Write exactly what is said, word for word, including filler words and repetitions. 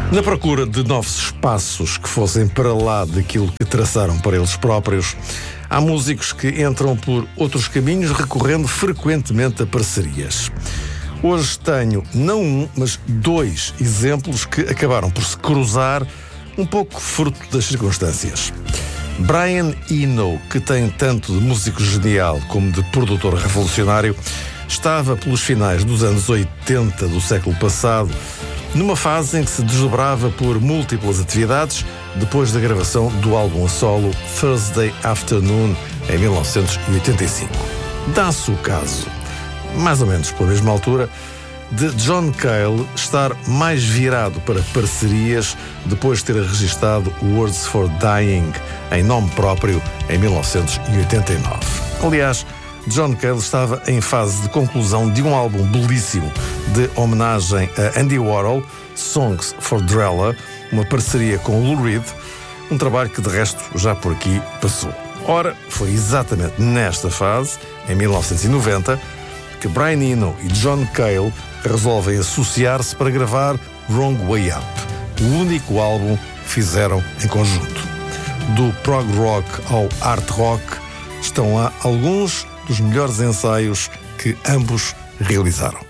Na procura de novos espaços que fossem para lá daquilo que traçaram para eles próprios, há músicos que entram por outros caminhos, recorrendo frequentemente a parcerias. Hoje tenho não um, mas dois exemplos que acabaram por se cruzar, um pouco fruto das circunstâncias. Brian Eno, que tem tanto de músico genial como de produtor revolucionário, estava pelos finais dos anos oitenta do século passado, numa fase em que se desdobrava por múltiplas atividades, depois da gravação do álbum a solo Thursday Afternoon, em mil novecentos e oitenta e cinco. Dá-se o caso, mais ou menos pela mesma altura, de John Cale estar mais virado para parcerias depois de ter registado Words for Dying em nome próprio em mil novecentos e oitenta e nove. Aliás, John Cale estava em fase de conclusão de um álbum belíssimo de homenagem a Andy Warhol, Songs for Drella, uma parceria com Lou Reed, um trabalho que de resto já por aqui passou. Ora, foi exatamente nesta fase, em mil novecentos e noventa, que Brian Eno e John Cale resolvem associar-se para gravar Wrong Way Up, o único álbum que fizeram em conjunto. Do prog rock ao art rock, estão lá alguns dos melhores ensaios que ambos realizaram.